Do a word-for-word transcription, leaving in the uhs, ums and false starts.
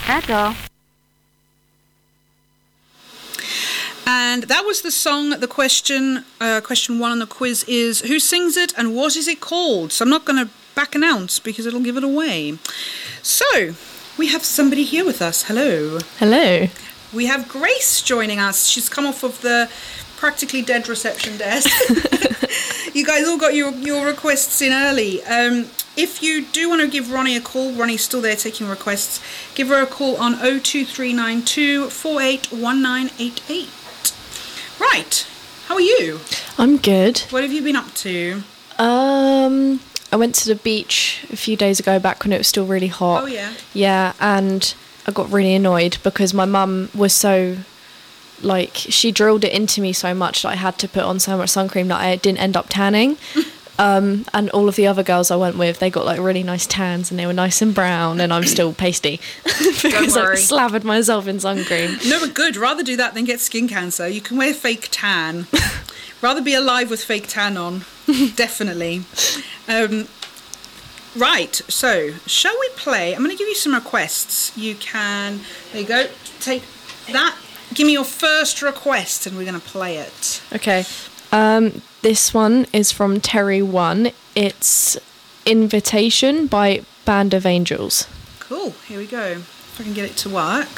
Echo. And that was the song. The question, uh, question one on the quiz is, who sings it and what is it called? So I'm not going to back announce because it'll give it away. So we have somebody here with us. Hello. Hello. We have Grace joining us. She's come off of the practically dead reception desk. You guys all got your, your requests in early. Um, if you do want to give Ronnie a call, Ronnie's still there taking requests, give her a call on oh two three nine two, four eight one nine eight eight. Right, how are you? I'm good. What have you been up to? Um, I went to the beach a few days ago, back when it was still really hot. Oh, yeah. Yeah, and I got really annoyed because my mum was so, like, she drilled it into me so much that I had to put on so much sun cream that I didn't end up tanning. Um, and all of the other girls I went with, they got like really nice tans and they were nice and brown, and I'm still pasty because I slathered myself in sun cream. No, but good. Rather do that than get skin cancer. You can wear fake tan. Rather be alive with fake tan on. Definitely. Um, right. So, shall we play? I'm going to give you some requests. You can. There you go. Take that. Give me your first request, and we're going to play it. Okay. Um, this one is from Terry One. It's Invitation by Band of Angels. Cool. Here we go. If I can get it to work.